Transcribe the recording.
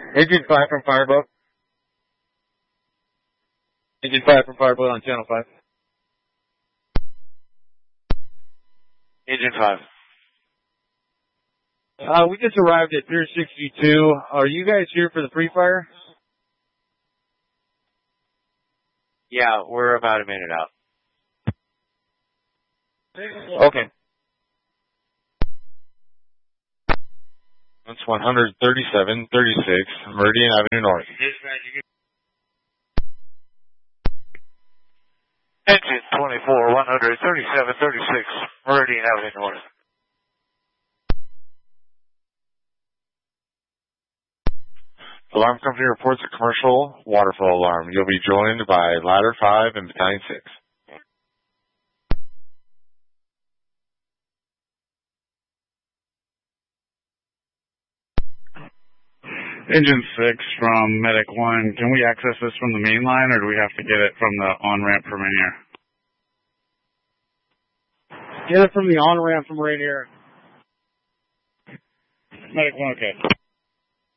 Engine 5 from Fireboat. Engine 5 from Fireboat on channel 5. Engine 5. We just arrived at Pier 62. Are you guys here for the free fire? Yeah, we're about a minute out. Okay. That's 13736 Meridian Avenue North. Engine 24, 13736 Meridian Avenue North. Alarm company reports a commercial waterfall alarm. You'll be joined by Ladder 5 and Battalion 6. Engine 6 from Medic 1. Can we access this from the main line, or do we have to get it from the on-ramp from Rainier? Get it from the on-ramp from Rainier. Medic 1, okay.